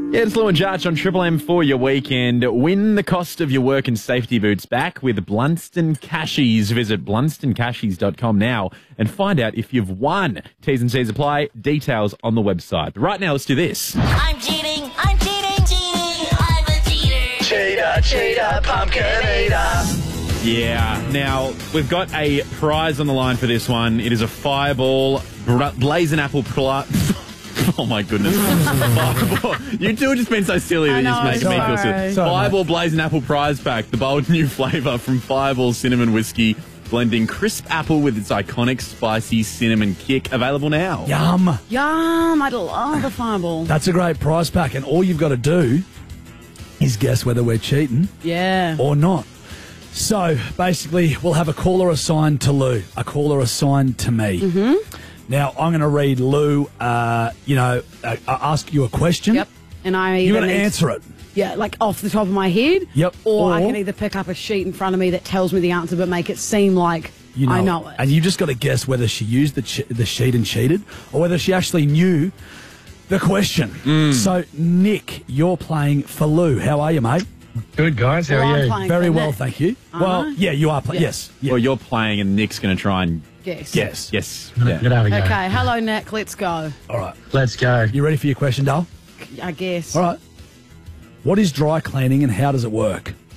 Yeah, it's Lou and Jarch on Triple M for your weekend. Win the cost of your work and safety boots back with Blunston Cashies. Visit blunstoncashies.com now and find out if you've won. T's and C's apply. Details on the website. But right now, let's do this. I'm cheating, I'm a cheater. Cheater, pumpkin eater. Yeah, now we've got a prize on the line for this one. It is a Fireball Blazing Apple Oh my goodness. Fireball. You two have just been so silly that you just make me feel silly. Fireball Blazing Apple prize pack, the bold new flavour from Fireball Cinnamon Whiskey, blending crisp apple with its iconic spicy cinnamon kick. Available now. Yum. Yum. I love the Fireball. That's a great prize pack, and all you've got to do is guess whether we're cheating or not. So, basically, we'll have a caller assigned to Lou, a caller assigned to me. Mm-hmm. Now, I'm going to read Lou, ask you a question. Yep. And you're going to answer it. Yeah, like off the top of my head. Yep. Or I can either pick up a sheet in front of me that tells me the answer but make it seem like I know it. And you just got to guess whether she used the sheet and cheated or whether she actually knew the question. So, Nick, you're playing for Lou. How are you, mate? Good, guys. How are you? Very well, thank you. Well, yeah, you are playing. Yes. Yeah. Well, you're playing and Nick's going to try and guess. Yes. Good have a go. Okay, hello, Nick. Let's go. All right. Let's go. You ready for your question, Dale? I guess. All right. What is dry cleaning and how does it work?